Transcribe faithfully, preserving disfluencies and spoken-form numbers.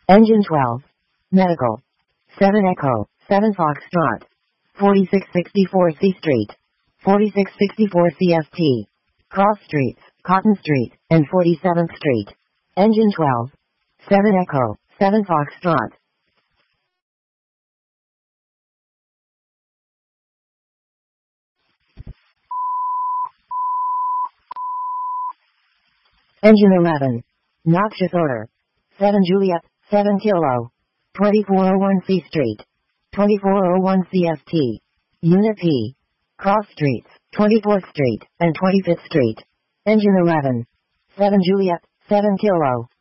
Engine twelve. Medical. seven Echo, seven Foxtrot. forty-six sixty-four C Street. forty-six sixty-four C S T. Cross Streets, Cotton Street, and forty-seventh Street. Engine twelve. seven Echo, seven Foxtrot. Engine eleven. Noxious odor. seven Juliet, seven Kilo. twenty-four oh one C Street. twenty-four oh one C S T. Unit P. Cross Streets, twenty-fourth Street, and twenty-fifth Street. Engine eleven. seven Juliet, seven Kilo.